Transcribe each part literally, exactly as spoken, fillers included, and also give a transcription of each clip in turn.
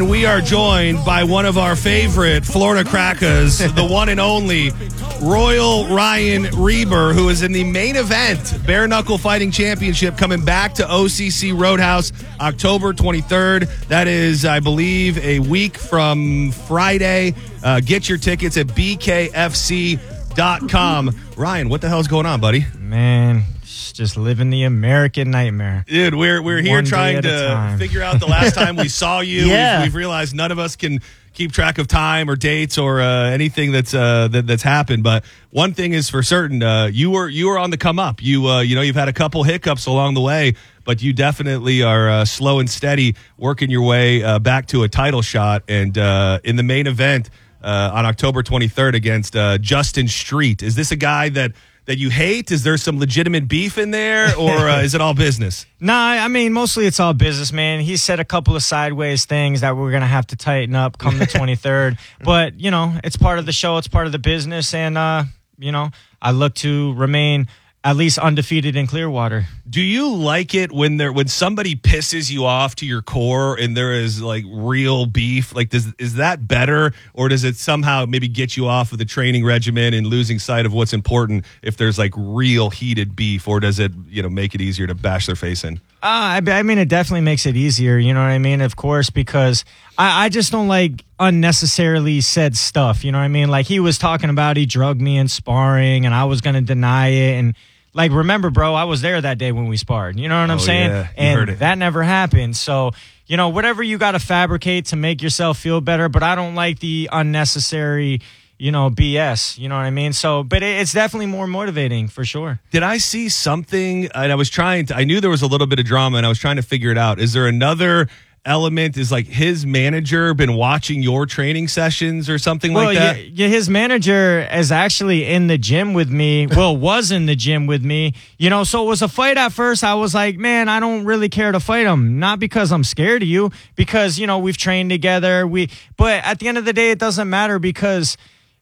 We are joined by one of our favorite Florida Crackers, the one and only Royal Ryan Reber, who is in the main event, Bare Knuckle Fighting Championship, coming back to O C C Roadhouse October twenty-third. That is, I believe, a week from Friday. Uh, get your tickets at B K F C dot com. Ryan, what the hell's going on, buddy? Man, just living the American nightmare. Dude, we're we're here One trying to figure out the last time we saw you. Yeah. We've, we've realized none of us can keep track of time or dates or uh, anything that's uh, that, that's happened. But one thing is for certain, uh, you were you were on the come up. You uh, you know you've had a couple hiccups along the way, but you definitely are uh, slow and steady, working your way uh, back to a title shot. And uh, in the main event uh, on October twenty-third against uh, Justin Street, is this a guy that? that you hate? Is there some legitimate beef in there, or uh, is it all business? Nah, I mean, mostly it's all business, man. He said a couple of sideways things that we're going to have to tighten up come the twenty-third. But, you know, it's part of the show. It's part of the business. And, uh, you know, I look to remain at least undefeated in Clearwater. Do you like it when there when somebody pisses you off to your core and there is like real beef? Like, does is that better, or does it somehow maybe get you off of the training regimen and losing sight of what's important if there's like real heated beef, or does it, you know, make it easier to bash their face in? Uh, I, I mean, it definitely makes it easier, you know what I mean? Of course, because I, I just don't like unnecessarily said stuff, you know what I mean? Like, he was talking about he drugged me in sparring and I was going to deny it. And, like, remember, bro, I was there that day when we sparred. You know what I'm oh, saying? Yeah. You and heard it. That never happened. So, you know, whatever you got to fabricate to make yourself feel better, but I don't like the unnecessary, you know, B S, you know what I mean? So, but it, it's definitely more motivating for sure. Did I see something, and I was trying to, I knew there was a little bit of drama and I was trying to figure it out. Is there another element? Is like his manager been watching your training sessions or something well, like that? Yeah, yeah, his manager is actually in the gym with me. Well, was in the gym with me. You know, so it was a fight at first. I was like, man, I don't really care to fight him. Not because I'm scared of you, because, you know, we've trained together. We, but at the end of the day, it doesn't matter, because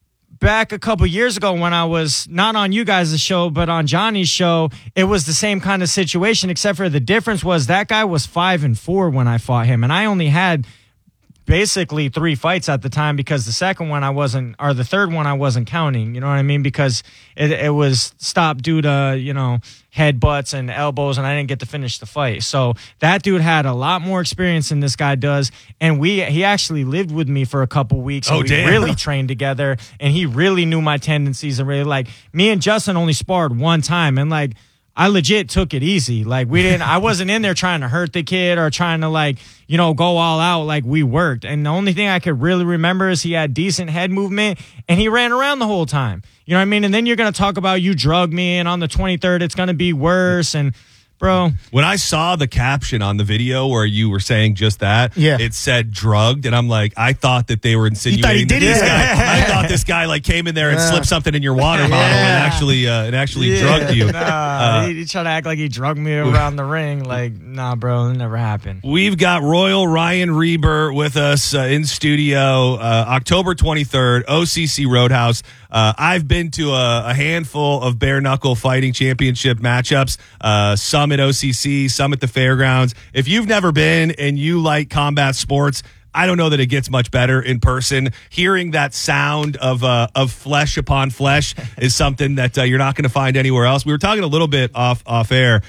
back a couple years ago when I was not on you guys' show, but on Johnny's show, it was the same kind of situation, except for the difference was that guy was five and four when I fought him. And I only had basically three fights at the time, because the second one I wasn't, or the third one I wasn't counting, you know what I mean? Because it, it was stopped due to, you know, headbutts and elbows, and I didn't get to finish the fight. So that dude had a lot more experience than this guy does. And we, he actually lived with me for a couple weeks. So oh, we damn. really trained together, and he really knew my tendencies, and really, like, me and Justin only sparred one time, and like, I legit took it easy. Like, we didn't, I wasn't in there trying to hurt the kid or trying to, like, you know, go all out. Like, we worked. And the only thing I could really remember is he had decent head movement and he ran around the whole time. You know what I mean? And then you're going to talk about you drugged me and on the twenty-third it's going to be worse. And, bro, when I saw the caption on the video where you were saying just that, yeah. it said drugged, and I'm like, I thought that they were insinuating he did that this it? guy, I thought this guy like came in there and Yeah. slipped something in your water bottle Yeah. and actually uh, and actually yeah, drugged you. Nah, Uh, he, he tried to act like he drugged me around the ring. Like, nah, bro, it never happened. We've got Royal Ryan Reber with us uh, in studio, uh, October twenty-third, O C C Roadhouse. Uh, I've been to a, a handful of bare knuckle fighting championship matchups, uh, some at O C C, some at the fairgrounds. If you've never been and you like combat sports, I don't know that it gets much better in person. Hearing that sound of uh, of flesh upon flesh is something that uh, you're not going to find anywhere else. We were talking a little bit off off air.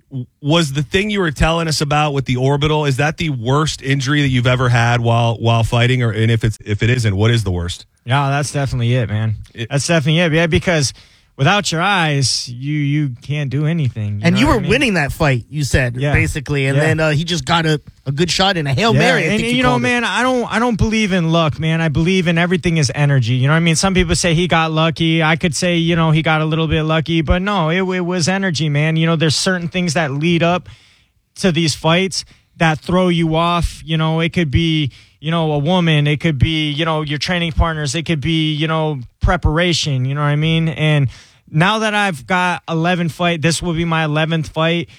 Was the thing you were telling us about with the orbital, is that the worst injury that you've ever had while while fighting? Or and if it's if it isn't, what is the worst? Yeah, that's definitely it, man. It- that's definitely it. Yeah, because without your eyes, you you can't do anything. You And know you what were I mean? winning that fight, you said, Yeah. basically. And Yeah. then uh, he just got a, a good shot in a Hail Mary, I and think you you know, called it. man, I don't, I don't believe in luck, man. I believe in everything is energy. You know what I mean? Some people say he got lucky. I could say, you know, he got a little bit lucky, but no, it, it was energy, man. You know, there's certain things that lead up to these fights that throw you off. You know, it could be, you know, a woman. It could be, you know, your training partners. It could be, you know, preparation. You know what I mean? And now that I've got eleven fight, this will be my eleventh fight.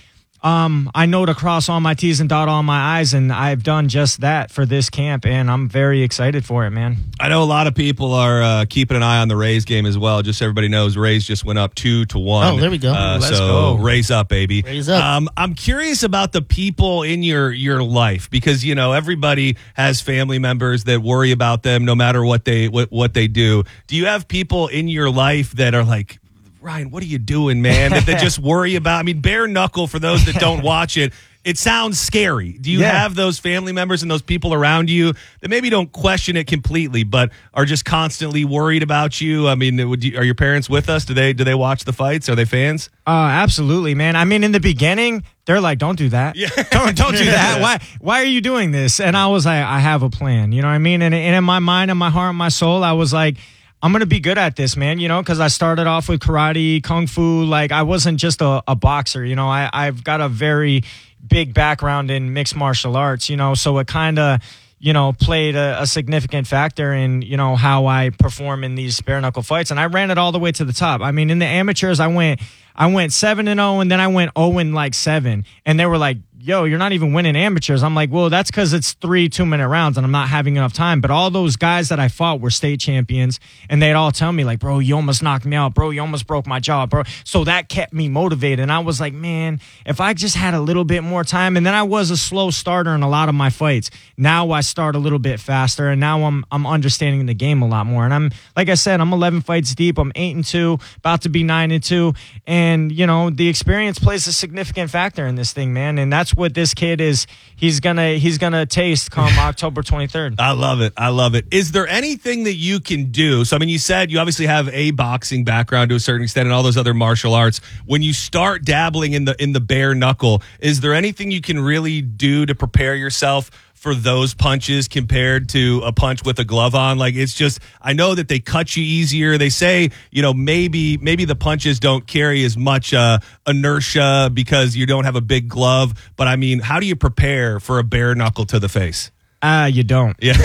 um, I know to cross all my T's and dot all my I's, and I've done just that for this camp, and I'm very excited for it, man. I know a lot of people are uh, keeping an eye on the Rays game as well. Just so everybody knows, Rays just went up two to one. Oh, there we go. Uh, Let's so go. Rays up, baby. Rays up. Um, I'm curious about the people in your your life because you know everybody has family members that worry about them no matter what they what, what they do. Do you have people in your life that are like, Ryan, what are you doing, man? That they just worry about. I mean, bare knuckle, for those that don't watch it, it sounds scary. Do you Yeah. have those family members and those people around you that maybe don't question it completely, but are just constantly worried about you? I mean, would you, are your parents with us? Do they do they watch the fights? Are they fans? Uh, absolutely, man. I mean, in the beginning, they're like, "Don't do that. Yeah. Don't don't do that. Why why are you doing this?" And I was like, "I have a plan." You know what I mean? And, and in my mind, and my heart, and my soul, I was like, I'm going to be good at this, man, you know, because I started off with karate, kung fu. Like, I wasn't just a, a boxer, you know. I, I've got a very big background in mixed martial arts, you know, so it kind of, you know, played a, a significant factor in, you know, how I perform in these bare knuckle fights. And I ran it all the way to the top. I mean, in the amateurs, I went I went seven and oh, and then I went oh and like seven. And they were like, yo, you're not even winning amateurs. I'm like, well, that's because it's three two-minute rounds and I'm not having enough time. But all those guys that I fought were state champions, and they'd all tell me, like, bro, you almost knocked me out. Bro, you almost broke my jaw, bro. So that kept me motivated. And I was like, man, if I just had a little bit more time. And then I was a slow starter in a lot of my fights. Now I start a little bit faster, and now I'm I'm understanding the game a lot more. And I'm, like I said, I'm eleven fights deep. I'm eight and two, about to be nine and two. And, you know, the experience plays a significant factor in this thing, man. And that's what this kid is. He's gonna he's gonna taste come October twenty-third. I love it. I love it. Is there anything that you can do? So, I mean, you said you obviously have a boxing background to a certain extent and all those other martial arts. When you start dabbling in the in the bare knuckle, is there anything you can really do to prepare yourself for those punches compared to a punch with a glove on? Like, it's just, I know that they cut you easier. They say, you know, maybe maybe the punches don't carry as much uh, inertia because you don't have a big glove. But I mean, how do you prepare for a bare knuckle to the face? Ah, uh, you don't. Yeah.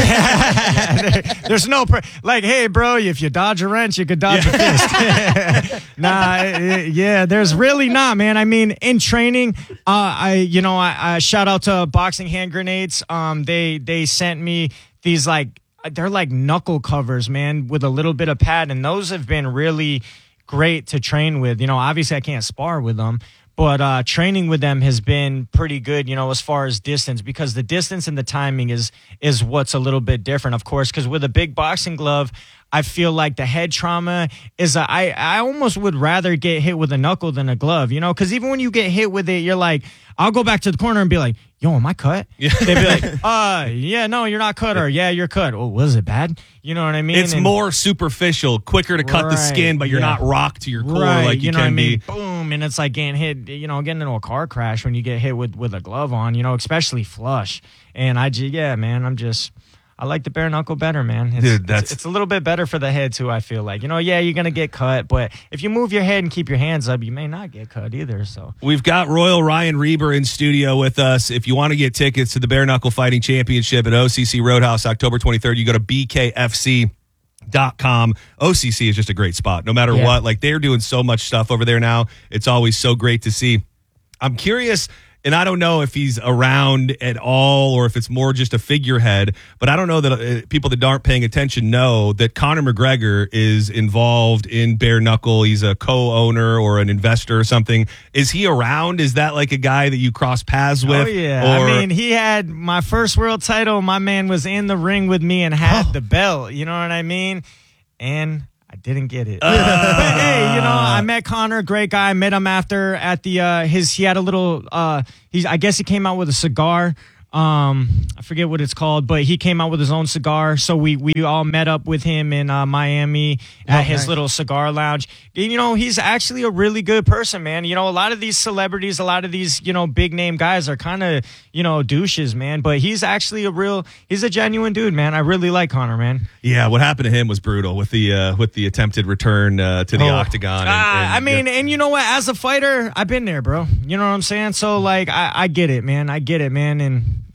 There's no, pr- like, hey, bro, if you dodge a wrench, you could dodge yeah. a fist. nah, it, yeah, there's really not, man. I mean, in training, uh, I, you know, I, I shout out to Boxing Hand Grenades. Um, they, they sent me these, like, they're like knuckle covers, man, with a little bit of pad. And those have been really great to train with. You know, obviously I can't spar with them, but uh, training with them has been pretty good, you know, as far as distance, because the distance and the timing is is what's a little bit different, of course, because with a big boxing glove, I feel like the head trauma is a, I, I almost would rather get hit with a knuckle than a glove, you know, because even when you get hit with it, you're like, I'll go back to the corner and be like, yo, am I cut? Yeah. They'd be like, uh, yeah, no, you're not cut, or yeah, you're cut. Oh, was it bad? You know what I mean? It's and, more superficial, quicker to cut right, the skin, but you're yeah. not rocked to your core right, like you, you know can what I mean? be. Boom, and it's like getting hit, you know, getting into a car crash when you get hit with, with a glove on, you know, especially flush. And I just, yeah, man, I'm just... I like the bare knuckle better, man. It's, Dude, that's it's, it's a little bit better for the head too, I feel like. You know, yeah, you're gonna get cut, but if you move your head and keep your hands up, you may not get cut either. So we've got Royal Ryan Reber in studio with us. If you want to get tickets to the Bare Knuckle Fighting Championship at O C C Roadhouse October twenty-third, you go to B K F C dot com. O C C is just a great spot, no matter yeah. what. Like, they're doing so much stuff over there now. It's always so great to see. I'm curious. And I don't know if he's around at all or if it's more just a figurehead, but I don't know that uh, people that aren't paying attention know that Conor McGregor is involved in bare knuckle. He's a co-owner or an investor or something. Is he around? Is that like a guy that you cross paths with? Oh, yeah. Or- I mean, he had my first world title. My man was in the ring with me and had Oh. the belt. You know what I mean? And I didn't get it. Uh. But hey, you know, I met Connor, great guy. I met him after at the uh his he had a little uh he's I guess he came out with a cigar. Um, I forget what it's called, but he came out with his own cigar. So we we all met up with him in uh, Miami at Oh, his nice. little cigar lounge. You know, he's actually a really good person, man. You know, a lot of these celebrities, a lot of these, you know, big name guys are kind of, you know, douches, man. But he's actually a real, he's a genuine dude, man. I really like Connor, man. Yeah, what happened to him was brutal with the uh, with the attempted return uh, to the Oh. octagon. and- Ah, and- I mean, and you know what? As a fighter, I've been there, bro. You know what I'm saying? So, like, I, I get it, man. I get it, man. And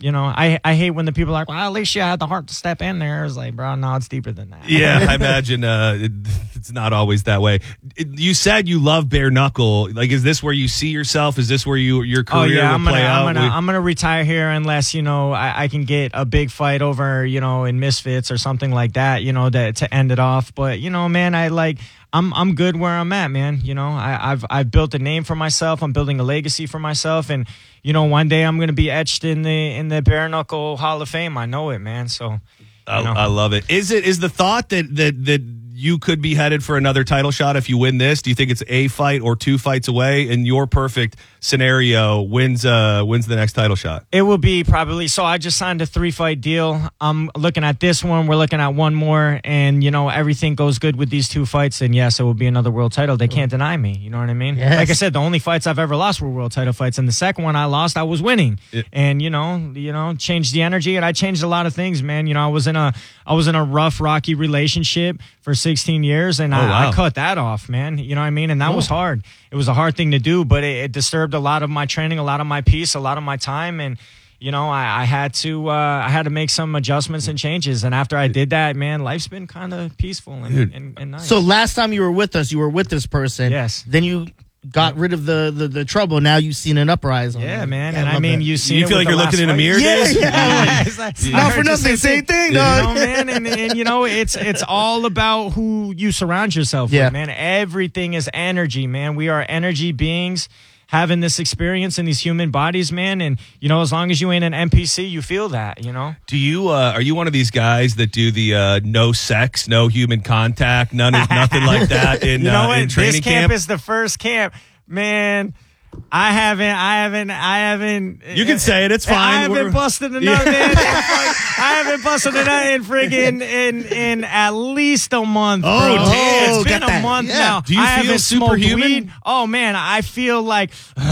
you know, I, I hate when the people are like, well, at least you had the heart to step in there. It's like, bro, no, it's deeper than that. Yeah, I imagine uh, it, it's not always that way. It, you said you love bare knuckle. Like, is this where you see yourself? Is this where you your career oh, yeah, will I'm gonna, play out? I'm gonna, We- I'm gonna retire here unless, you know, I, I can get a big fight over, you know, in Misfits or something like that, you know, that to end it off. But, you know, man, I like, I'm I'm good where I'm at, man. You know, I, I've I've built a name for myself. I'm building a legacy for myself, and you know, one day I'm gonna be etched in the in the bare knuckle Hall of Fame. I know it, man. So, I, you know. I love it. Is it is the thought that that that you could be headed for another title shot if you win this? Do you think it's a fight or two fights away? In your perfect scenario, wins uh wins the next title shot? It will be probably. So I just signed a three fight deal. I'm looking at this one. We're looking at one more, and you know, everything goes good with these two fights. And yes, it will be another world title. They can't deny me. You know what I mean? Yes. Like I said, the only fights I've ever lost were world title fights, and the second one I lost, I was winning. Yeah. And you know, you know, changed the energy, and I changed a lot of things, man. You know, I was in a I was in a rough, rocky relationship for sixteen years, and Oh, I, wow. I cut that off, man. You know what I mean? And that was hard. It was a hard thing to do, but it, it disturbed a lot of my training, a lot of my peace, a lot of my time, and you know, I, I had to uh, I had to make some adjustments and changes. And after I did that, man, life's been kind of peaceful and, and, and nice. So last time you were with us, you were with this person. Yes. Then you got rid of the, the, the trouble. Now you've seen an uprise. On yeah, you. man. Yeah, and I love mean, that. you see, You feel like you're looking in a mirror, Yeah, Diz? yeah. It's like- Not I for heard you nothing, say same thing, You dog. know, man, and, and you know, it's it's all about who you surround yourself Yeah. with, man. Everything is energy, man. We are energy beings having this experience in these human bodies, man. And you know, as long as you ain't an N P C, you feel that, you know. Do you uh, are you one of these guys that do the uh, no sex, no human contact, none of nothing like that in You know uh, what? in training This camp, is the first camp, man. I haven't, I haven't, I haven't. You can say it. It's fine. I haven't We're- busted a nut, man. I haven't busted a nut in friggin' in in at least a month. Oh, bro. damn. It's been Got a that. month Yeah. now. Do you I feel haven't smoked superhuman? weed. Oh man, I feel like,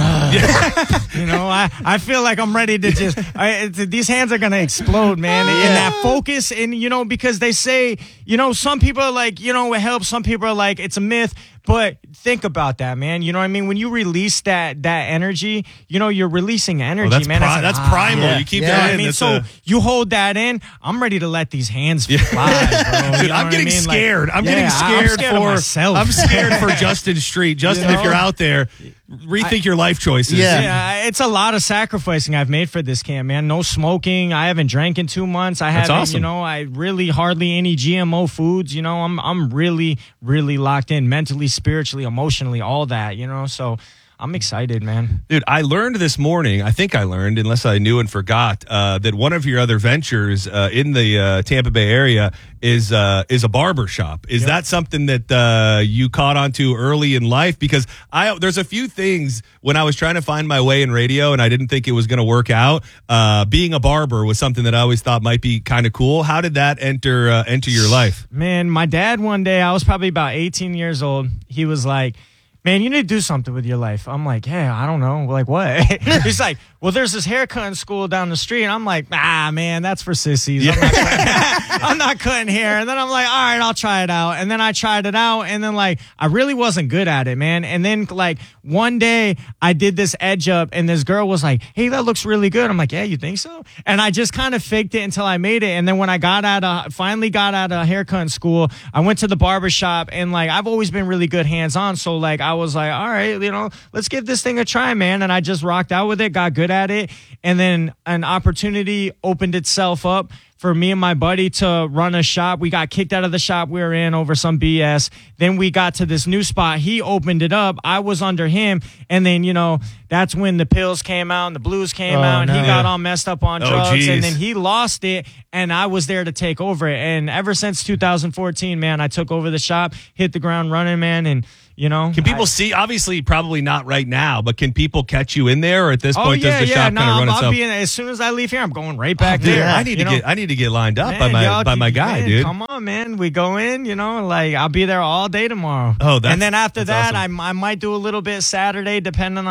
you know, I, I feel like I'm ready to just. I, it's, these hands are gonna explode, man. And that focus, and you know, because they say, you know, some people are like, you know, it helps. Some people are like, it's a myth. But think about that, man. You know what I mean? When you release that that energy, you know, you're releasing energy, Oh, that's man. pri- It's like, that's ah, primal. yeah. You keep Yeah. that you know what in. I mean? That's So a- you hold that in. I'm ready to let these hands fly, bro. Dude, You know I'm what I getting mean? Like, scared. I'm yeah, getting I'm scared, scared for of myself. I'm scared for Justin Street. Justin, You if you're know? out there, rethink your life choices. Yeah. Yeah, it's a lot of sacrificing I've made for this camp, man. No smoking. I haven't drank in two months. I That's haven't, awesome. you know, I really hardly any G M O foods. You know, I'm I'm really, really locked in mentally, spiritually, emotionally, all that, you know. So I'm excited, man. Dude, I learned this morning, I think I learned, unless I knew and forgot, uh, that one of your other ventures uh, in the uh, Tampa Bay area is uh, is a barber shop. Is that something that uh, you caught on to early in life? Because I there's a few things when I was trying to find my way in radio and I didn't think it was going to work out. Uh, being a barber was something that I always thought might be kind of cool. How did that enter uh, enter your life? Man, my dad one day, I was probably about eighteen years old. He was like, man, you need to do something with your life. I'm like, yeah, I don't know. Like, what? He's like, well, there's this haircutting school down the street. And I'm like, ah, man, that's for sissies. I'm, not cutting, I'm not cutting hair. And then I'm like, all right, I'll try it out. And then I tried it out. And then, like, I really wasn't good at it, man. And then, like, one day I did this edge up and this girl was like, hey, that looks really good. I'm like, yeah, you think so? And I just kind of faked it until I made it. And then when I got out of, finally got out of haircutting school, I went to the barber shop and, like, I've always been really good hands on. So, like, I was like, all right, you know, let's give this thing a try, man. And I just rocked out with it, got good at it. And then an opportunity opened itself up for me and my buddy to run a shop. We got kicked out of the shop we were in over some B S. Then we got to this new spot. He opened it up. I was under him. And then, you know, that's when the pills came out and the blues came Oh, out and no. he got all messed up on Oh, drugs. geez. And then he lost it and I was there to take over it. And ever since two thousand fourteen, man, I took over the shop, hit the ground running, man. And, you know, Can people I- see? Obviously, probably not right now, but can people catch you in there? Or at this Oh point, yeah, does the yeah. shop No, kind of run I'll, itself? I'll be in, as soon as I leave here, I'm going right back Dude, there. I need you to know? get I need to get lined up by Man, my y'all by my keep- guy, man, dude. Come on, man. We go in, you know, like I'll be there all day tomorrow. Oh, that's- and then after that's that, awesome. I, I might do a little bit Saturday, depending on who it is.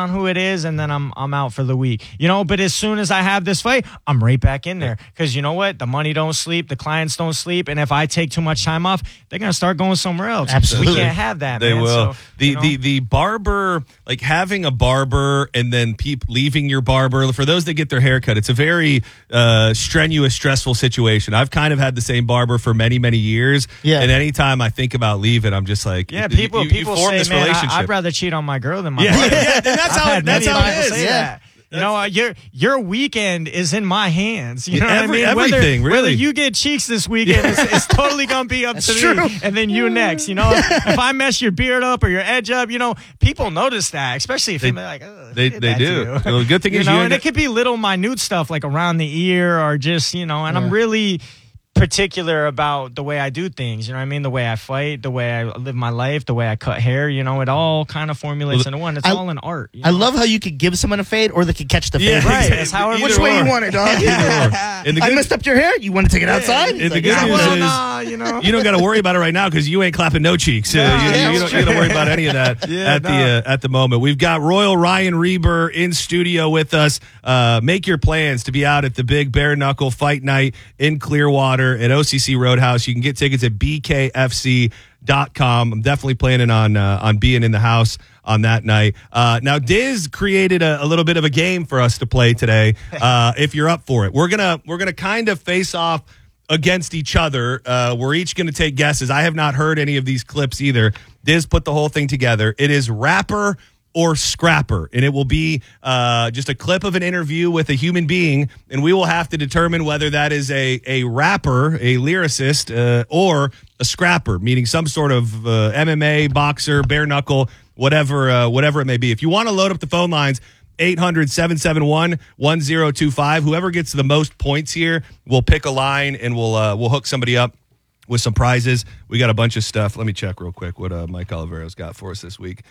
is, and then I'm I'm out for the week. You know, but as soon as I have this fight, I'm right back in there because you know what? The money don't sleep, the clients don't sleep, and if I take too much time off, they're gonna start going somewhere else. Absolutely. We can't have that. They man. will. So, the you know? the the barber, like having a barber and then peop leaving your barber. For those that get their hair cut, it's a very uh, strenuous, stressful situation. I've kind of had the same barber for many many years. Yeah. And anytime I think about leaving, I'm just like, Yeah, you- people you, you people form say, this man, I, relationship. I'd rather cheat on my girl than my Yeah, wife. yeah, and that's I've how had that's many how it people is. say Yeah. that. You know, uh, your your weekend is in my hands. You know Every- what I mean? everything, whether, really. whether you get cheeks this weekend, it's, it's totally gonna be up to true. me, and then you next. You know, if I mess your beard up or your edge up, you know, people notice that, especially if They- they're like, Ugh, they- did they that do. to you. Well, the good thing you is know, you and ain't- it could be little minute stuff like around the ear or just you know, and I'm really particular about the way I do things. You know what I mean? The way I fight, the way I live my life, the way I cut hair. You know, it all kind of formulates Well, into one. It's I- all an art. you I know? love how you could give someone a fade or they could catch the fade. Yeah, Right, exactly. that's how it Which Either way or. you want it, dog? Either or. And the I good- messed up your hair. You want to take it outside? And the Like, good yeah, news well, is- nah, you know. You don't got to worry about it right now because you ain't clapping no cheeks. Uh, Nah, you, yeah, you that's don't, you don't worry about any of that Yeah, at the nah. uh, at the moment. We've got Royal Ryan Reber in studio with us. Uh, make your plans to be out at the big bare knuckle fight night in Clearwater at O C C Roadhouse. You can get tickets at b k f c dot com. I'm definitely planning on uh, on being in the house on that night. Uh, now, Diz created a, a little bit of a game for us to play today. Uh, if you're up for it, we're gonna we're gonna kind of face off against each other. Uh, we're each going to take guesses. I have not heard any of these clips either. Diz put the whole thing together. It is rapper or scrapper, and it will be uh, just a clip of an interview with a human being, and we will have to determine whether that is a, a rapper, a lyricist, uh, or a scrapper, meaning some sort of uh, M M A, boxer, bare knuckle, whatever, uh, whatever it may be. If you want to load up the phone lines, eight hundred, seven seven one, one zero two five. Whoever gets the most points here, we'll pick a line and we'll uh, we'll hook somebody up with some prizes. We got a bunch of stuff. Let me check real quick what uh, Mike Olivero's got for us this week.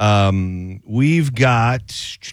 Um, we've got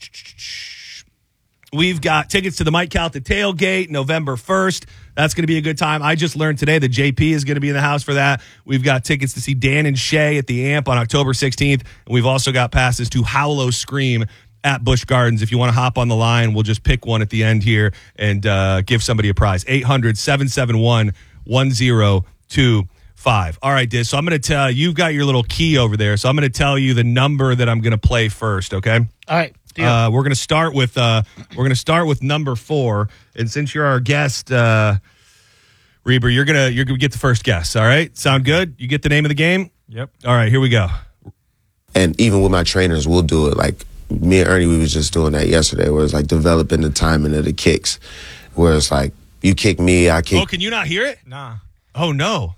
we've got tickets to the Mike Calta tailgate November first. That's going to be a good time. I just learned today that J P is going to be in the house for that. We've got tickets to see Dan and Shay at the Amp on October sixteenth. And we've also got passes to Howlow Scream at Busch Gardens. If you want to hop on the line, we'll just pick one at the end here and uh, give somebody a prize. eight hundred, seven seven one, one zero two five. All right, Diz. So I'm going to tell you've got your little key over there. So I'm going to tell you the number that I'm going to play first. Okay. All right. Deal. Uh, we're going to start with uh, we're going to start with number four. And since you're our guest, uh, Reber, you're gonna you're gonna get the first guess. All right. Sound good? You get the name of the game? Yep. All right. Here we go. And even with my trainers, we'll do it. Like me and Ernie, we was just doing that yesterday, where it's like developing the timing of the kicks, where it's like you kick me, I kick. Oh, can you not hear it? Nah. Oh no.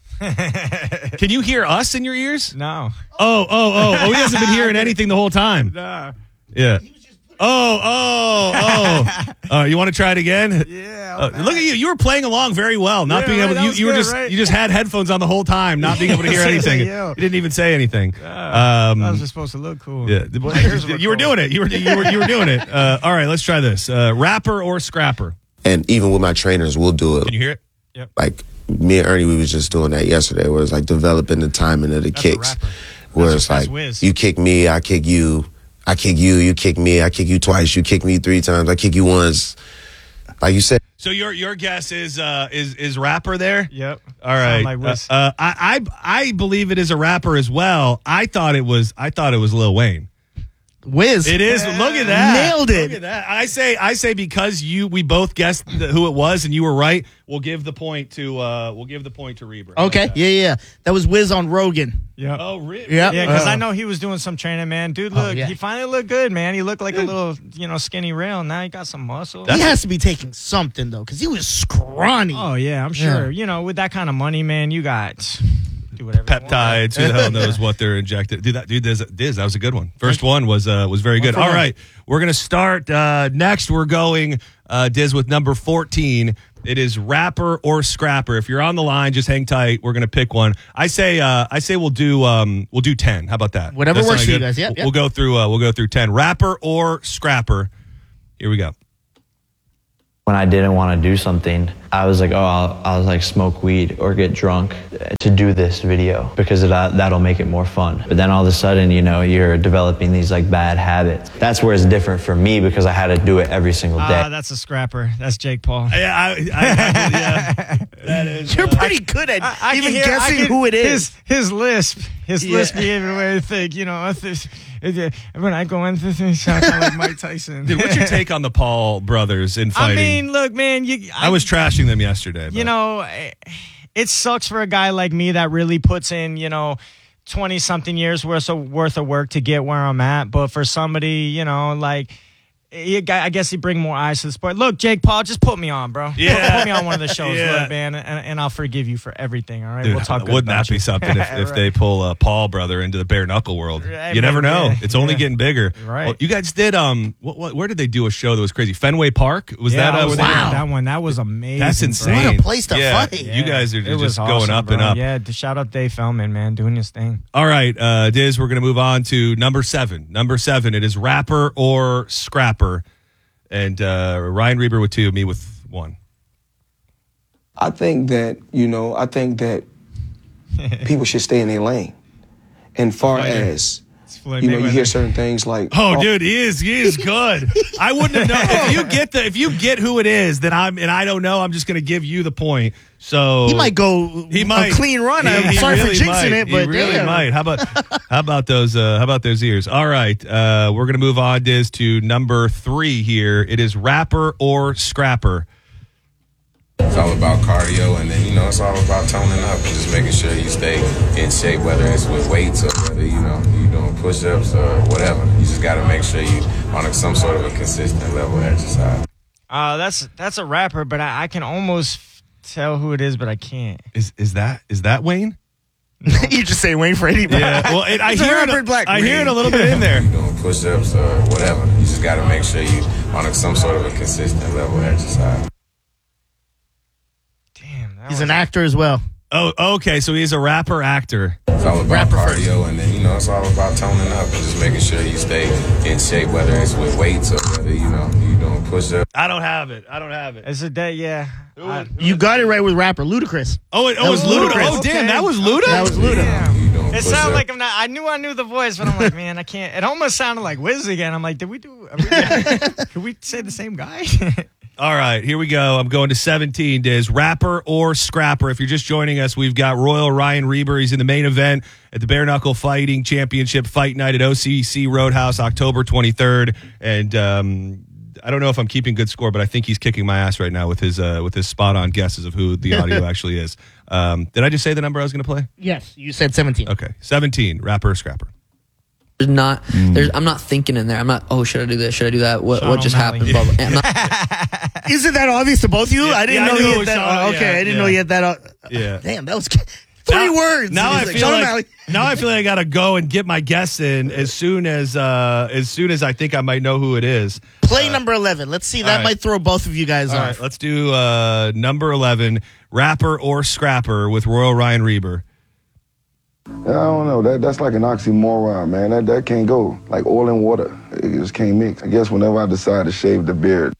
Can you hear us in your ears? No. Oh, oh, oh, oh! He hasn't been hearing anything the whole time. Nah. Yeah. Oh, oh, oh! Uh, you want to try it again? Yeah. Uh, look at you! You were playing along very well, not Yeah, being right, able. that You, was you were good, just right? you just had headphones on the whole time, not being able to hear anything. Yeah. You didn't even say anything. Um, I was just supposed to look cool. yeah, ears were you were cold. doing it. You were you were you were doing it. Uh, all right, let's try this. Uh, rapper or scrapper? And even with my trainers, we'll do it. Can you hear it? Like me and Ernie, we was just doing that yesterday, where it's like developing the timing of the That's a kicks, rapper. where That's- it's that's like Wiz. you kick me, I kick you, I kick you, you kick me, I kick you twice, you kick me three times, I kick you once. Like you said. So your your guess is uh, is is rapper there? Yep. All right. Sound like Wiz. Uh, uh, I, I I believe it is a rapper as well. I thought it was I thought it was Lil Wayne. Wiz. It is. Look at that. Nailed it. Look at that. I say I say because you we both guessed the, who it was and you were right. We'll give the point to uh we'll give the point to Reber. How Okay. about that? Yeah, yeah. That was Wiz on Rogan. Yep. Oh, really? Yeah. Yeah, because Uh, I know he was doing some training, man. Dude, look, yeah. he finally looked good, man. He looked like a little, you know, skinny rail. Now he got some muscle. He has to be taking something, though, because he was scrawny. Oh, yeah, I'm sure. Yeah. You know, with that kind of money, man, you got do whatever you want. Peptides. Who the hell knows what they're injected? Dude, that dude, Diz, Diz, that was a good one. First one was uh was very good. for All one. right, we're gonna start uh next. We're going uh Diz with number fourteen. It is rapper or scrapper. If you're on the line, just hang tight. We're gonna pick one. I say uh I say we'll do um we'll do ten. How about that? Whatever That works sound for you good? guys. Yep, We'll- yep. We'll go through uh we'll go through ten. Rapper or scrapper. Here we go. when I didn't want to do something, I was like, oh, I'll, I'll like smoke weed or get drunk to do this video because that, that'll make it more fun. But then all of a sudden, you know, you're developing these like bad habits. That's where it's different for me because I had to do it every single day. Ah, that's a scrapper. That's Jake Paul. Yeah, I, I, I, yeah. That is. You're uh, pretty good at I, I even can hear- I guessing can- who it is. His, his lisp, his Yeah. lisp behavior way to think, you know, this, it, when I go into things, I sound like Mike Tyson. Dude, what's your take on the Paul brothers in I fighting? mean, look, man, you. I was trashing them yesterday. You but- know, it sucks for a guy like me that really puts in, you know, twenty something years worth of worth of work to get where I'm at. But for somebody, you know, like, you, I guess you bring more eyes to the sport. Look, Jake Paul, just put me on, bro. Yeah. Put, put me on one of the shows, Yeah. look, man, and, and I'll forgive you for everything. All right, Dude, we'll talk. Good wouldn't about that be you. something if, if Right. they pull a Paul brother into the bare knuckle world? Right, You never man, know. yeah, It's only yeah. getting bigger. Right. Well, you guys did um what, what where did they do a show that was crazy? Fenway Park? Was Yeah, that I uh, was where they- there Wow. for that one? That was amazing. That's bro. insane. What a place to yeah, fight. You guys are It just was going awesome, up and bro. up. Yeah, d- shout out Dave Feldman, man, doing his thing. All right, uh, Diz, we're going to move on to number seven. Number seven, it is rapper or scrapper. And uh, Ryan Reber with two, me with one. I think that, you know, I think that people should stay in their lane. And far as, Floyd you know, you Mayweather. hear certain things like, Oh, dude, he is he is good. I wouldn't have known if you get the if you get who it is, then I'm and I don't know. I'm just going to give you the point. So He might go He might a clean run. He- I'm he sorry really for jinxing might. it, but he really damn. might. How about how about those uh, how about those ears? All right, uh, we're gonna move on, Diz, to number three here. It is rapper or scrapper. It's all about cardio, and then, you know, it's all about toning up and just making sure you stay in shape, whether it's with weights or whether, you know, you doing push-ups or whatever. You just got to make sure you on some sort of a consistent level of exercise. Uh, that's that's a rapper, but I, I can almost tell who it is, but I can't. Is is that is that Wayne? You just say Wayne for anybody. Yeah. Well, it, I It's a hear it. Robert Black I hear it a Wayne. little bit in there. You doing push-ups or whatever. You just got to make sure you on some sort of a consistent level of exercise. Damn, that He's was- an actor as well. Oh, okay. So he's a rapper actor. It's all about Rapper first. cardio, and then, you know, it's all about toning up and just making sure you stay in shape, whether it's with weights or whether, you know, you doing push-ups. I don't have it. I don't have it. It's a day, yeah. I- You got it right with rapper Ludacris. Oh, it, oh, That it was was Luda. Ludacris. Oh, damn, Okay. that was Luda. That was Luda. Damn. You doing It push-ups. sounded like I'm not. I knew I knew the voice, but I'm like, man, I can't. It almost sounded like Wiz again. I'm like, did we do? Are we, could we say the same guy? All right, here we go. I'm going to seventeen, Diz. Rapper or scrapper. If you're just joining us, we've got Royal Ryan Reber. He's in the main event at the Bare Knuckle Fighting Championship Fight Night at O C C Roadhouse, October twenty-third. And um, I don't know if I'm keeping good score, but I think he's kicking my ass right now with his uh, with his spot on guesses of who the audio actually is. Um, did I just say the number I was going to play? Yes, you said seventeen. Okay, seventeen. Rapper or scrapper. There's not. There's. I'm not thinking in there. I'm not. Oh, should I do this? Should I do that? What? Sean what just O'Malley. happened? Blah, blah. I'm not, Isn't that obvious to both of you? Yeah, I didn't yeah, I know knew he it had was that. Sean, uh, okay, yeah, I didn't yeah. know he had that. Uh, Yeah. Damn, that was three Now- words. Now He's I like, feel Sean like O'Malley. now I feel like I gotta go and get my guess in as soon as uh, as soon as I think I might know who it is. Play number eleven. Let's see. That right. might throw both of you guys All off. right, let's do uh, number eleven, rapper or scrapper with Royal Ryan Reber. I don't know. That that's like an oxymoron, man. That that can't go. Like oil and water. It just can't mix. I guess whenever I decide to shave the beard.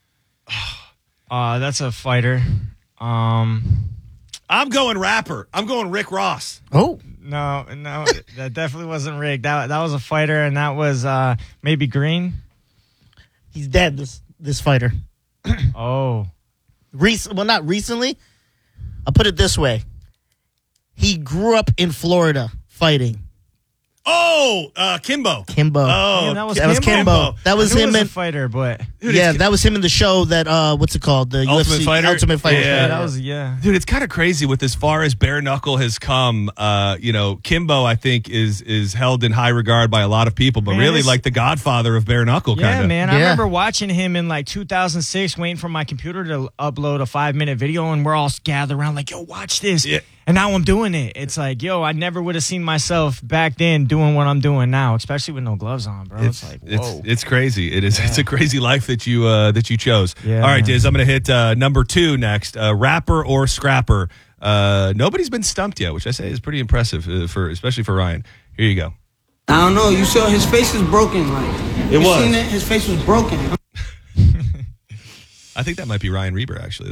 uh, that's a fighter. Um, I'm going rapper. I'm going Rick Ross. Oh, no, no, that definitely wasn't Rick. That that was a fighter, and that was uh, maybe Green. he's dead. This this fighter. Oh, Rec- well, not recently. I'll put it this way. He grew up in Florida fighting. Oh, uh, Kimbo. Kimbo. Oh, man, that was that was Kimbo. Kimbo. That was I knew it him was a in fighter, but Dude, yeah, it's- that was him in the show that uh what's it called? The Ultimate U F C Fighter? Ultimate Fighter. Yeah. yeah, that was yeah. Dude, it's kind of crazy with as far as bare knuckle has come. Uh, you know, Kimbo, I think, is is held in high regard by a lot of people, but Man, really it's- like the godfather of bare knuckle, kind Yeah, of. man. I Yeah. remember watching him in like two thousand six, waiting for my computer to upload a five minute video, and we're all gathered around like, yo, watch this. Yeah. And now I'm doing it. It's like, yo, I never would have seen myself back then doing what I'm doing now, especially with no gloves on, bro. It's, like, whoa. It's it's crazy. It is. It's a crazy life that you uh, that you chose. Yeah, All right, man. Diz. I'm gonna hit uh, number two next. Uh, rapper or scrapper. Uh, nobody's been stumped yet, which I say is pretty impressive uh, for especially for Ryan. Here you go. I don't know. You saw his face is broken. Like It you was. Seen it? His face was broken. I think that might be Ryan Reber, actually.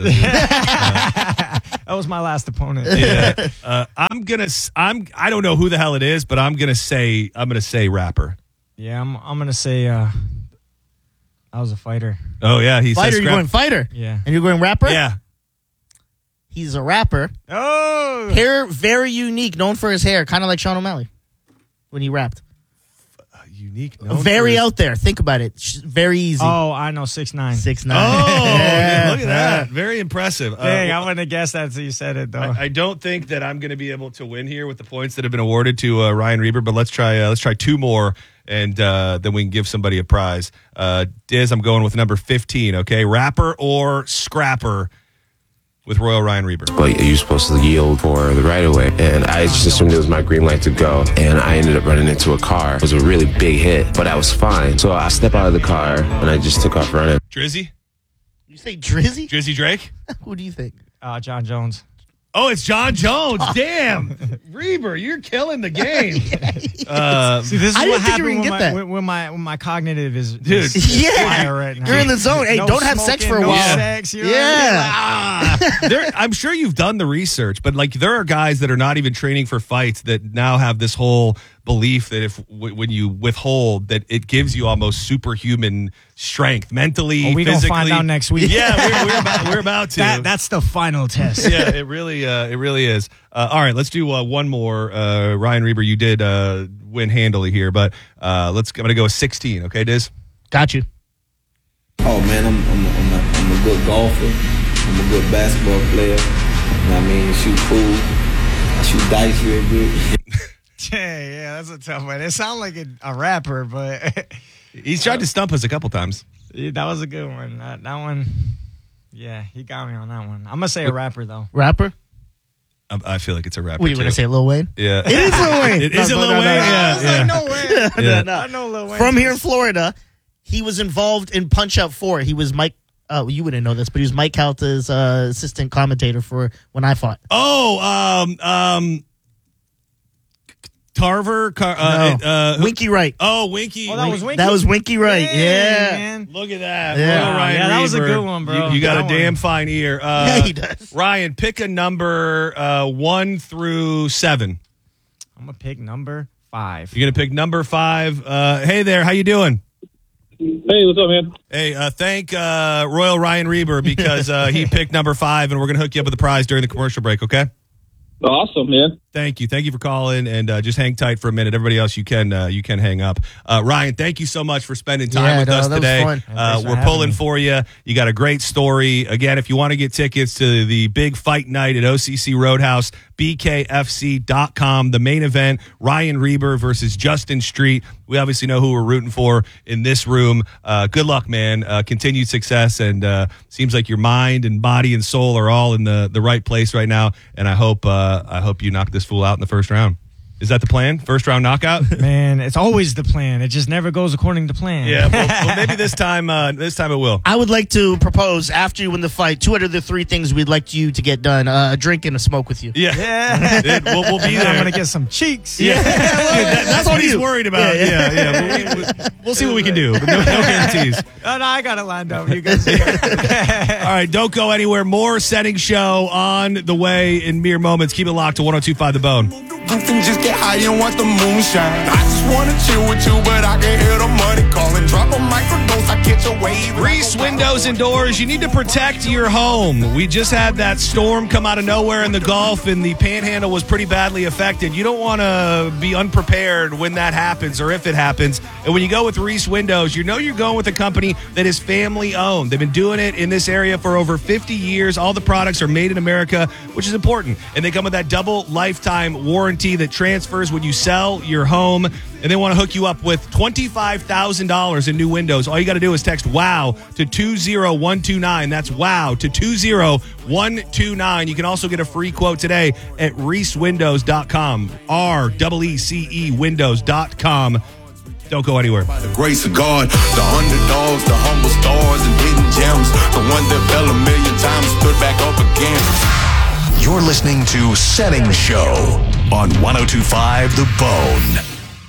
That was my last opponent. Yeah. Uh, I'm gonna. I'm. I don't know who the hell it is, but I'm gonna say. I'm gonna say rapper. Yeah, I'm. I'm gonna say. Uh, I was a fighter. Oh yeah, he Fighter, says you're scrap- going fighter. Yeah. And you're going rapper? Yeah. He's a rapper. Oh. Hair very unique, known for his hair, kind of like Sean O'Malley when he rapped. Unique. known Very for his- out there. Think about it. Sh- Very easy. Oh, I know six nine. Six nine. Oh, Yeah. look at that! Very impressive. Uh, Dang, I wouldn't have guessed that until you said it, though. I, I don't think that I'm going to be able to win here with the points that have been awarded to uh, Ryan Reber, but let's try. Uh, let's try two more, and uh, then we can give somebody a prize. Uh, Diz, I'm going with number fifteen. Okay, rapper or scrapper with Royal Ryan Reber. But you're supposed to yield for the right of way. And I just assumed it was my green light to go. And I ended up running into a car. It was a really big hit, but I was fine. So I stepped out of the car and I just took off running. Drizzy, You say Drizzy? Drizzy Drake. Who do you think? Uh, John Jones. Oh, it's John Jones. Damn, Reber, you're killing the game. Uh, See, this is I what didn't think you happened were gonna when get my, that. when, when my when my cognitive is, Dude. is Yeah. fire right now. You're in the zone. Hey, No don't have sex for a smoking, no while. sex, you know Yeah. what I mean? there, I'm sure you've done the research, but like there are guys that are not even training for fights that now have this whole belief that if w- when you withhold that it gives you almost superhuman strength mentally, Oh, we gonna physically. find out next week. Yeah, we're, we're, about, we're about to. That, that's the final test. yeah, it really, uh, it really is. Uh, all right, let's do uh, one more. Uh, Ryan Reber, you did uh, win handily here, but uh, let's. I'm gonna go with sixteen. Okay, Diz. Got you. Oh man, I'm I'm a, I'm, a, I'm a good golfer. I'm a good basketball player. You know what I mean? Shoot pool. I shoot dice real good. Yeah, yeah, that's a tough one. It sounds like a, a rapper, but He's tried to stump us a couple times. yeah, that was a good one. That, that one, yeah, he got me on that one. I'm gonna say a rapper though. Rapper? I, I feel like it's a rapper. What, you too. going to say Lil Wayne? Yeah, It is Lil Wayne. It is No, a no, Lil no, Wayne. no, no. Yeah, I was yeah. like, no way. Yeah. No. I know Lil Wayne. From here in Florida, he was involved in Punch Out four. He was Mike. Uh, you wouldn't know this, but he was Mike Calta's uh, assistant commentator for When I Fought. Oh, um, um, Tarver, Car- uh, No. uh, who- Winky Wright. Oh, Winky. Oh, that was Winky? That was Winky Wright. Hey, Yeah. man. Look at that. Yeah. Royal Ryan Yeah, that was a Reber. good one, bro. You, you got That a damn one. fine ear. Uh, Yeah, he does. Ryan, pick a number uh, one through seven. I'm gonna pick number five. You're gonna pick number five. Uh, hey there, how you doing? Hey, what's up, man? Hey, uh, thank uh, Royal Ryan Reber because uh, he picked number five, and we're gonna hook you up with a prize during the commercial break. Okay. Awesome, man. Thank you. Thank you for calling, and uh, just hang tight for a minute. Everybody else, you can uh, you can hang up. Uh, Ryan, thank you so much for spending time Yeah, with no, us that was today. fun. Uh, Thanks for we're having pulling me. for you. You got a great story. Again, if you want to get tickets to the big fight night at O C C Roadhouse, B K F C dot com. The main event, Ryan Reber versus Justin Street. We obviously know who we're rooting for in this room. Uh, good luck, man. Uh, continued success, and uh, seems like your mind and body and soul are all in the, the right place right now. And I hope uh, I hope you knock this fool out in the first round. Is that the plan? First round knockout? Man, it's always the plan. It just never goes according to plan. Yeah, well, well, maybe this time. Uh, this time it will. I would like to propose after you win the fight, two out of the three things we'd like you to get done: uh, a drink and a smoke with you. Yeah, Yeah. Dude, we'll, we'll be And then there. I'm gonna get some cheeks. Yeah, Dude, that- that's what he's you. worried about. Yeah, Yeah, yeah. yeah. But we, we, we'll see what we can do. But no, no guarantees. Oh, no, I got it lined up. You guys. All right, don't go anywhere. More setting show on the way in mere moments. Keep it locked to one oh two point five The Bone. Roof and just get high and watch the moonshine. I just wanna chill with you, but I can hear the money calling. Drop a microdose, I catch a wave. Reese Windows and Doors, you need to protect your home. We just had that storm come out of nowhere in the Gulf, and the Panhandle was pretty badly affected. You don't want to be unprepared when that happens or if it happens. And when you go with Reese Windows, you know you're going with a company that is family owned. They've been doing it in this area for over fifty years. All the products are made in America, which is important. And they come with that double lifetime warranty that transfers when you sell your home. And they want to hook you up with twenty-five thousand dollars in new windows. All you got to do is text WOW to two zero one two nine. That's WOW to two zero one two nine. You can also get a free quote today at reese windows dot com. R E E C E windows dot com. Don't go anywhere. By the grace of God, the underdogs, the humble stars and hidden gems, the ones that fell a million times stood back up again. You're listening to Setting Show on one oh two point five The Bone.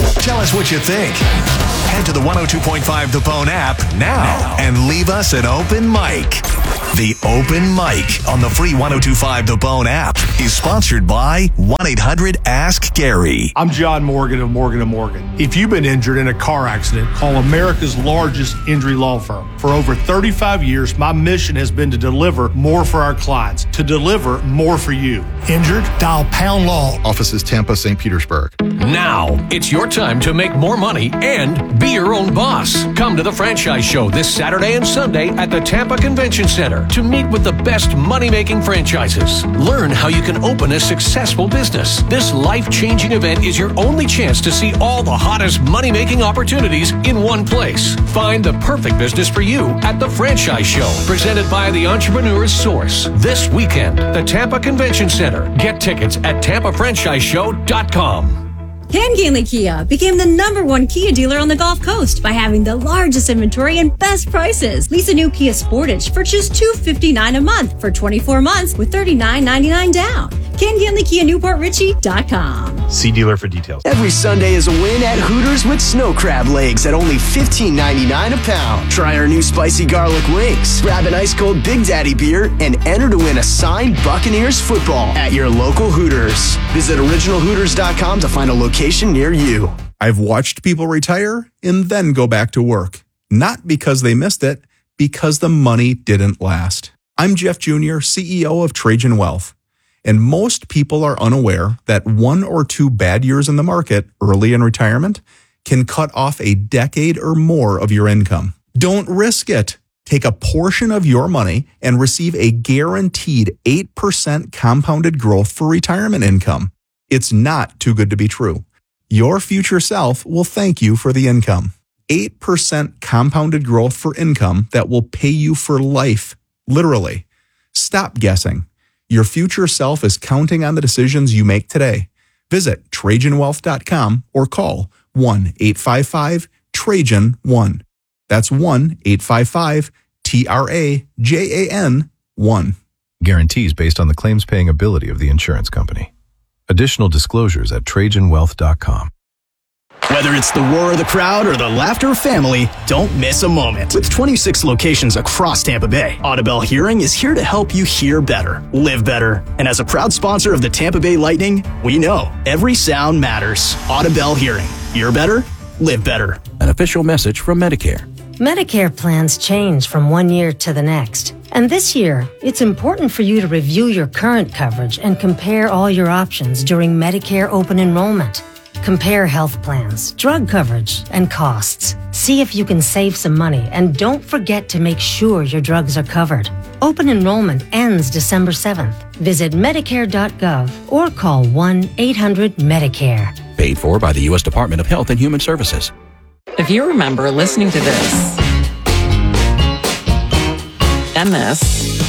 Tell us what you think. Head to the one oh two point five The Bone app now and leave us an open mic. The Open Mic on the free one oh two point five The Bone app is sponsored by one eight hundred ask Gary. I'm John Morgan of Morgan and Morgan. If you've been injured in a car accident, call America's largest injury law firm. For over thirty-five years, my mission has been to deliver more for our clients, to deliver more for you. Injured? Dial Pound Law. Offices Tampa, Saint Petersburg. Now, it's your time to make more money and be your own boss. Come to the Franchise Show this Saturday and Sunday at the Tampa Convention Center to meet with the best money-making franchises. Learn how you can open a successful business. This life-changing event is your only chance to see all the hottest money-making opportunities in one place. Find the perfect business for you at the Franchise Show, presented by the Entrepreneur's Source. This weekend, the Tampa Convention Center. Get tickets at tampa franchise show dot com. Ken Gainley Kia became the number one Kia dealer on the Gulf Coast by having the largest inventory and best prices. Lease a new Kia Sportage for just two hundred fifty-nine dollars a month for twenty-four months with thirty-nine ninety-nine down. Ken Gainley Kia Newport Richie dot com. See dealer for details. Every Sunday is a win at Hooters with snow crab legs at only fifteen ninety-nine a pound. Try our new spicy garlic wings. Grab an ice cold Big Daddy beer and enter to win a signed Buccaneers football at your local Hooters. Visit original hooters dot com to find a location near you. I've watched people retire and then go back to work. Not because they missed it, because the money didn't last. I'm Jeff Junior, C E O of Trajan Wealth. And most people are unaware that one or two bad years in the market early in retirement can cut off a decade or more of your income. Don't risk it. Take a portion of your money and receive a guaranteed eight percent compounded growth for retirement income. It's not too good to be true. Your future self will thank you for the income. eight percent compounded growth for income that will pay you for life, literally. Stop guessing. Your future self is counting on the decisions you make today. Visit Trajan Wealth dot com or call one eight five five Trajan one. That's one eight five five T R A J A N one. Guarantees based on the claims paying ability of the insurance company. Additional disclosures at Trajan Wealth dot com. Whether it's the roar of the crowd or the laughter of family, don't miss a moment. With twenty-six locations across Tampa Bay, Audibel Hearing is here to help you hear better, live better. And as a proud sponsor of the Tampa Bay Lightning, we know every sound matters. Audibel Hearing. Hear better, live better. An official message from Medicare. Medicare plans change from one year to the next. And this year, it's important for you to review your current coverage and compare all your options during Medicare open enrollment. Compare health plans, drug coverage, and costs. See if you can save some money, and don't forget to make sure your drugs are covered. Open enrollment ends December seventh. Visit Medicare dot gov or call one eight hundred Medicare. Paid for by the U S Department of Health and Human Services. If you remember listening to this, and this,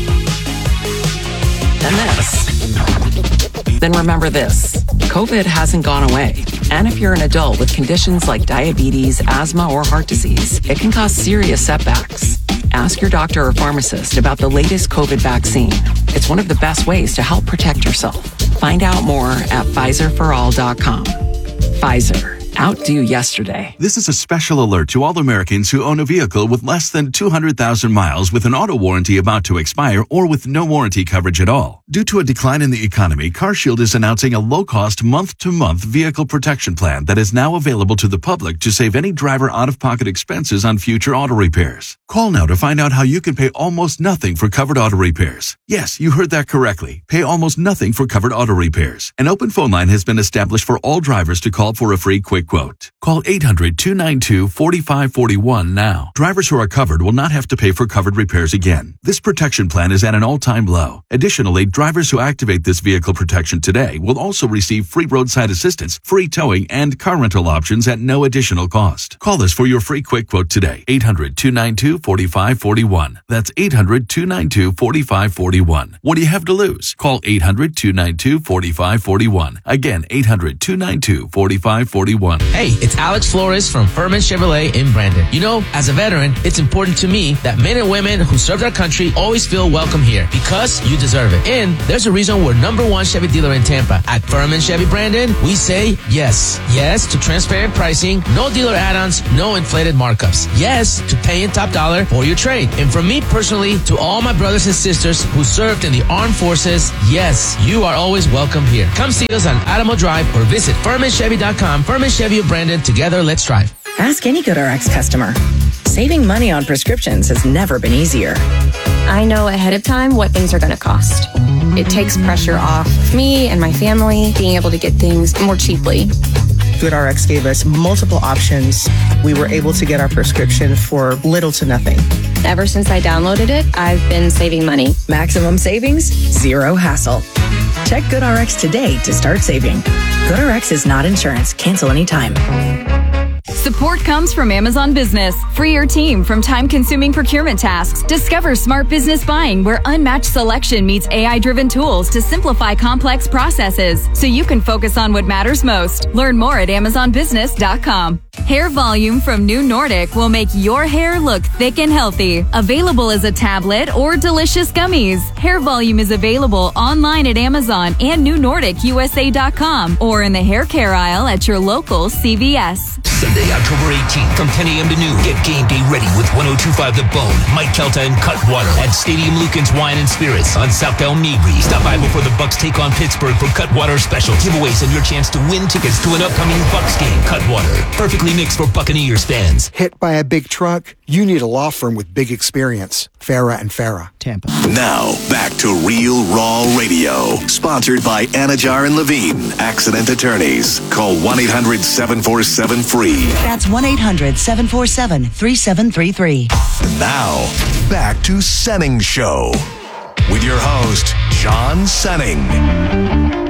and this, then remember this. COVID hasn't gone away. And if you're an adult with conditions like diabetes, asthma, or heart disease, it can cause serious setbacks. Ask your doctor or pharmacist about the latest COVID vaccine. It's one of the best ways to help protect yourself. Find out more at Pfizer for all dot com. Pfizer. Outdo yesterday. This is a special alert to all Americans who own a vehicle with less than two hundred thousand miles with an auto warranty about to expire or with no warranty coverage at all. Due to a decline in the economy, CarShield is announcing a low-cost month-to-month vehicle protection plan that is now available to the public to save any driver out-of-pocket expenses on future auto repairs. Call now to find out how you can pay almost nothing for covered auto repairs. Yes, you heard that correctly. Pay almost nothing for covered auto repairs. An open phone line has been established for all drivers to call for a free quick quote. Call eight hundred, two nine two, four five four one now. Drivers who are covered will not have to pay for covered repairs again. This protection plan is at an all-time low. Additionally, drivers who activate this vehicle protection today will also receive free roadside assistance, free towing, and car rental options at no additional cost. Call us for your free quick quote today. eight hundred, two nine two, four five four one. That's eight hundred, two nine two, four five four one. What do you have to lose? Call eight hundred, two nine two, four five four one. Again, eight hundred, two nine two, four five four one. Hey, it's Alex Flores from Furman Chevrolet in Brandon. You know, as a veteran, it's important to me that men and women who served our country always feel welcome here because you deserve it. And there's a reason we're number one Chevy dealer in Tampa. At Furman Chevy Brandon, we say yes. Yes to transparent pricing, no dealer add-ons, no inflated markups. Yes to paying top dollar for your trade. And from me personally to all my brothers and sisters who served in the armed forces, yes, you are always welcome here. Come see us on Adamo Drive or visit Furman Chevy dot com. Furman Chevy of Brandon. Together, let's drive. Ask any GoodRx customer. Saving money on prescriptions has never been easier. I know ahead of time what things are going to cost. It takes pressure off me and my family being able to get things more cheaply. GoodRx gave us multiple options. We were able to get our prescription for little to nothing. Ever since I downloaded it, I've been saving money. Maximum savings, zero hassle. Check GoodRx today to start saving. GoodRx is not insurance. Cancel anytime. Support comes from Amazon Business. Free your team from time-consuming procurement tasks. Discover smart business buying where unmatched selection meets A I-driven tools to simplify complex processes so you can focus on what matters most. Learn more at amazon business dot com. Hair Volume from New Nordic will make your hair look thick and healthy. Available as a tablet or delicious gummies. Hair Volume is available online at Amazon and new nordic u s a dot com or in the hair care aisle at your local C V S. Sunday, October eighteenth, from ten a.m. to noon. Get game day ready with one oh two point five The Bone, Mike Kelta, and Cutwater at Stadium Lucan's Wine and Spirits on South El Mabry. Stop by before the Bucks take on Pittsburgh for Cutwater special giveaways and your chance to win tickets to an upcoming Bucks game. Cutwater, perfectly mixed for Buccaneers fans. Hit by a big truck? You need a law firm with big experience. Farah and Farah, Tampa. Now, back to Real Raw Radio. Sponsored by Anajar and Levine, Accident Attorneys. Call one eight hundred seven four seven free. That's one eight hundred seven four seven three seven three three. Now, back to Senning Show with your host, John Senning.